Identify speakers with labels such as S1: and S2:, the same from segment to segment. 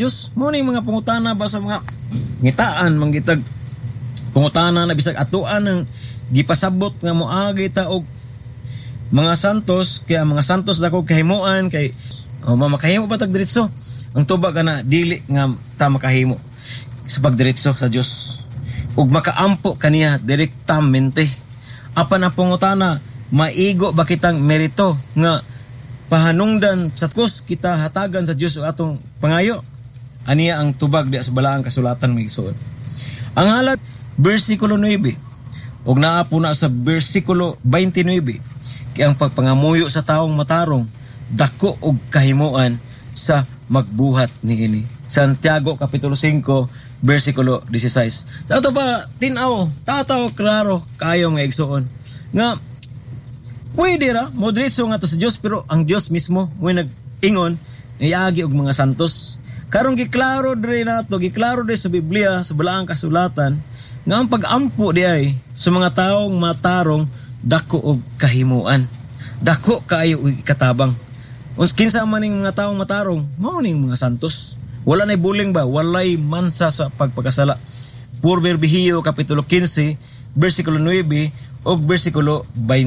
S1: Dios. Mo ning mga pangutana ba sa mga ngitaan manggitag pangutana na bisag atuan ng gipasabot nga moagi ta og mga santos, kaya mga santos dako kahimuan kay makahimo pa tag diretso. Ang tuba kana dili nga ta makahimo sa pagdiretso sa Dios. Ug makaampo kaniya direktamente. Apan ang pangutana, maigo ba kitang merito nga pahanungdan sa kus kita hatagan sa Dios o atong pangayo? Aniya ang tubag di sa balaang kasulatan may igsoon. Ang halat bersikulo 9 ug naa po na sa bersikulo 29 kay ang pagpangamuyo sa taong matarong dako og kahimuan sa magbuhat niini. Santiago kapitulo 5 bersikulo 16. Sa ato pa tin-aw tataw klaro kayo nga igsoon nga pwede ra moderatso nga to sa Dios, pero ang Dios mismo when nag-ingon iagi og mga santos. Karong giklaro diri nato, giklaro diri sa Biblia sa balaang kasulatan nga ang pag-ampo di ay sa mga taong matarong dako og kahimuan. Dako kaayo og katabang. Uns kinsa man ning mga taong matarong, mao ning mga santos. Wala nay buling ba, walay mansa sa pagpakasala. Purberbihiyo kapitulo 15 bersikulo 9 ug bersikulo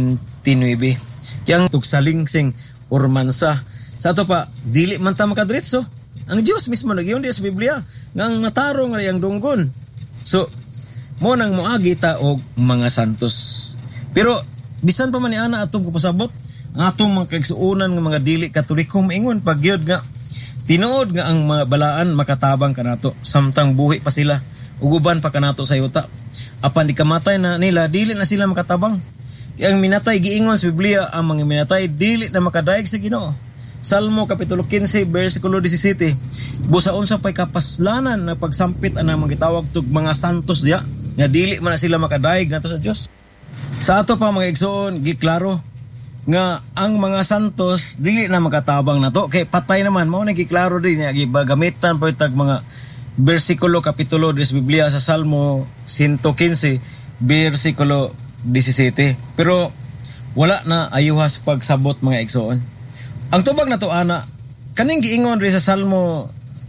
S1: 29. Kaya ang tugsalingsing or mansa. Sa ato pa, dili man ta makadretso. Ang Diyos mismo nagyon di sa Biblia nga ang matarong ay ang dunggon. So, mo nang moagi ta og mga santos. Pero bisan pa man ni ana atong kupasabot, ang atong mga kaigsuonan nga mga dili katoliko maingon pagyod nga tinuod nga ang mga balaan makatabang kanato samtang buhi pa sila uguban pa kanato sa yuta. Apan di kamatay na nila, dili na sila makatabang. Ang minatay giingon sa Biblia, ang mga minatay dili na makadaig sa Ginoo. Salmo kapitulo 15 bersikulo 17. Busaon sa pay kapaslanan na pagsampit anang mga gitawag tug mga santos diya nga dili man na sila makadaig ngadto sa Dios. Sa ato pa mga igsoon giklaro nga ang mga santos dili na makatabang nato kay patay naman mao na giklaro din nga gibagamitan pa tag mga bersikulo kapitulo sa Biblia sa Salmo 115 bersikulo 17. Pero wala na ayuhas pagsabot mga igsoon. Ang tubag na to ana kaning giingon ri sa Salmo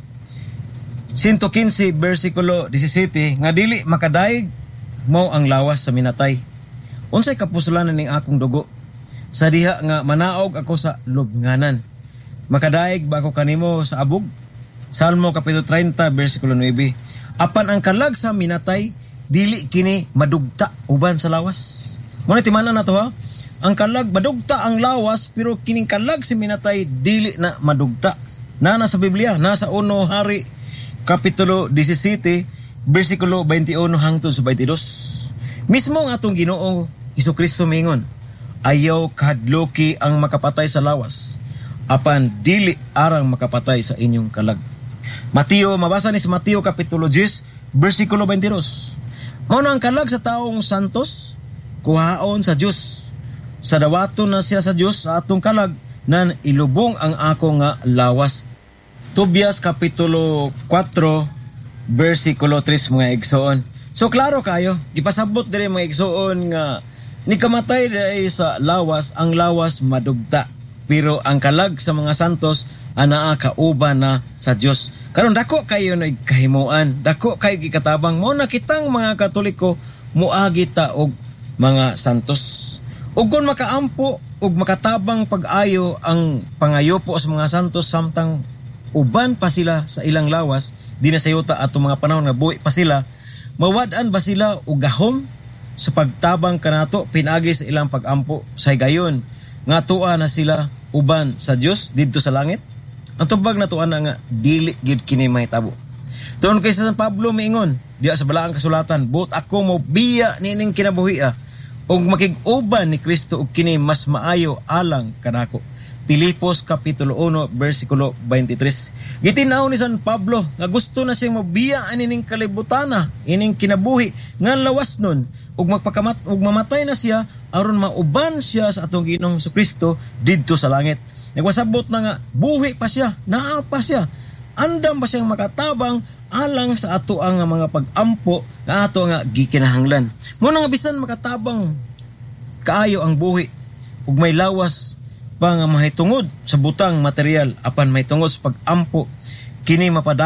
S1: 115 bersikulo 17 nga dili makadaig mao ang lawas sa minatay. Unsay kapusulanan ning akong dugo sa diha nga manaog ako sa lubnganan. Makadaig ba ako kanimo sa abog? Salmo kapitulo 30 bersikulo 9. Apan ang kalag sa minatay dili kini madugta uban sa lawas. Mo timanan na to ha. Ang kalag madugta ang lawas pero kining kalag si minatay dili na madugta. Nasa Biblia, nasa 1 Hari kapitulo 17 bersikulo 21 hangtod sa 22. Mismo ang atong Ginoo Hesukristo mingon, ayaw kahadloki ang makapatay sa lawas, apan dili arang makapatay sa inyong kalag. Mateo, mabasa ni sa Mateo kapitulo 10 bersikulo 22. Mao ang kalag sa taong santos kuhaon sa Dios. Sa dawaton na siya sa Dios sa atong kalag nan ilubong ang ako nga lawas. Tobias kapitulo 4 bersikulo 3 mga igsoon. So klaro kayo, gipasabot diri mga igsoon nga ni kamatay diri sa lawas, ang lawas madugta. Pero ang kalag sa mga santos anaa kauban na sa Dios. Karon dako kayo na kahimuan, dako kayo gikatabang mo na kitang mga Katoliko muagi ta og mga santos. Ug kun makaampo ug makatabang pag-ayo ang pangayo po sa mga santos samtang uban pa sila sa ilang lawas, di na sayota ato mga panahon nga buhi pa sila, mawad-an ba sila og gahom sa pagtabang kanato pinagi sa ilang pag-ampo sa gayon nga tuwa na sila uban sa Dios didto sa langit? Ang tubag na tuwa na nga dili gid kini mahitabo. Tuon kay sa San Pablo miingon diya sa balaang kasulatan, but ako mo biya nining kinabuhi ug makig-uban ni Kristo ug kini mas maayo alang kanako. Pilipos kapitulo 1 bersikulo 23. Gitinaw ni San Pablo nga gusto na siyang mabiya aning kalibutana ining kinabuhi nga lawas nun ug mamatay na siya aron mauban siya sa atong Ginoong Kristo didto sa langit. Nagpasabot na nga buhi pa siya, naa pa siya, andam pa siyang makatabang alang sa ato ang mga pag-ampo nga ato nga gikinahanglan. Muna nga bisan makatabang kaayo ang buhi ug may lawas pa nga mahitungod sa butang material apan mahitungod sa pag-ampo kini mapada